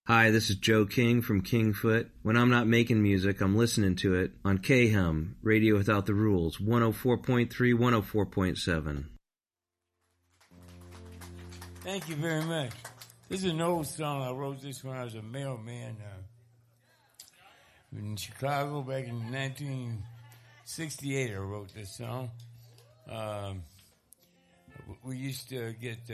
Hi, this is Joe King from Kingfoot. When I'm not making music, I'm listening to it on KHUM, Radio Without the Rules, 104.3, 104.7. Thank you very much. This is an old song. I wrote this when I was a mailman in Chicago back in 1968. I wrote this song. We used to get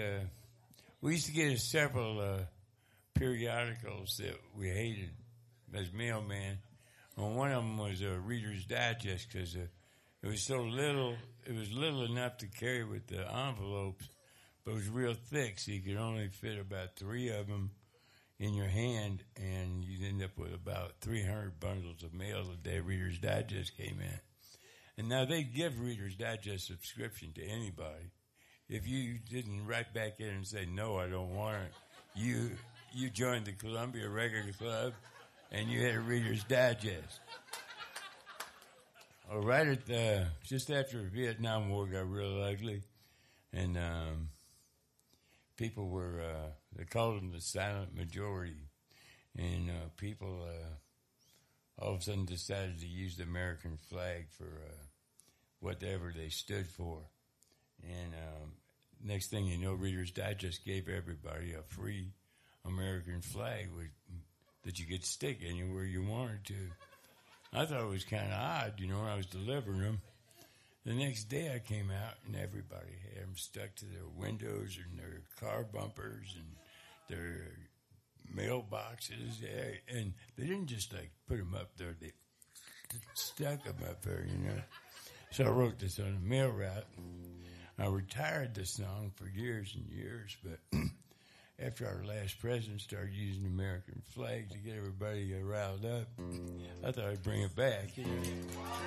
several periodicals that we hated as mailman. And one of them was Reader's Digest because it was so little. It was little enough to carry with the envelopes, but it was real thick, so you could only fit about 3 of them in your hand, and you'd end up with about 300 bundles of mail the day Reader's Digest came in. And now they give Reader's Digest subscription to anybody. If you didn't write back in and say, no, I don't want it, you joined the Columbia Record Club, and you had a Reader's Digest. Well, right at just after the Vietnam War got real ugly, and people were, they called them the silent majority, and people all of a sudden decided to use the American flag for whatever they stood for. And next thing you know, Reader's Digest gave everybody a free American flag that you could stick anywhere you wanted to. I thought it was kind of odd, when I was delivering them. The next day I came out and everybody had them stuck to their windows and their car bumpers and their mailboxes. And they didn't just put them up there, they stuck them up there, So I wrote this on a mail route. I retired this song for years and years, but after our last president started using the American flag to get everybody riled up, I thought I'd bring it back.